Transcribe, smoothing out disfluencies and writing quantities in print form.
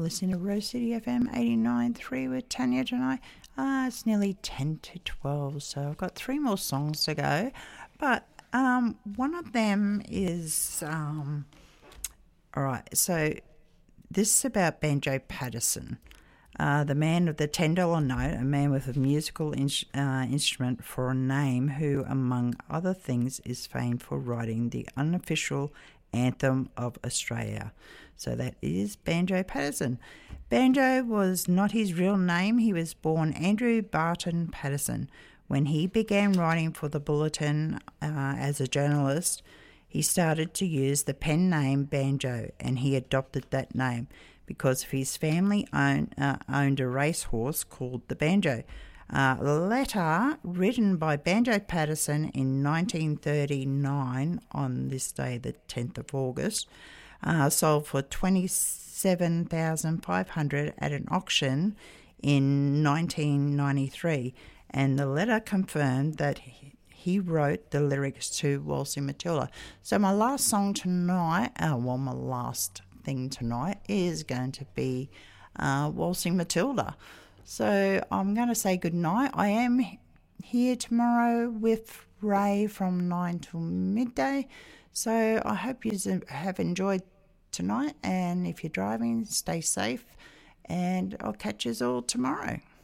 listening to Rose City FM 89.3 with Tanya tonight. It's nearly 10 to 12, so I've got 3 more songs to go. But one of them is, all right, so this is about Banjo Paterson. The man of the $10 note, a man with a musical instrument for a name who, among other things, is famed for writing the unofficial anthem of Australia. So that is Banjo Paterson. Banjo was not his real name. He was born Andrew Barton Paterson. When he began writing for the Bulletin as a journalist, he started to use the pen name Banjo, and he adopted that name because his family owned a racehorse called the Banjo. A letter written by Banjo Paterson in 1939 on this day, the 10th of August, sold for $27,500 at an auction in 1993, and the letter confirmed that he wrote the lyrics to Waltzing Matilda. So my last song tonight, my last thing tonight is going to be Waltzing Matilda. So I'm going to say goodnight. I am here tomorrow with Ray from 9 till midday. So I hope you have enjoyed tonight. And if you're driving, stay safe. And I'll catch you all tomorrow.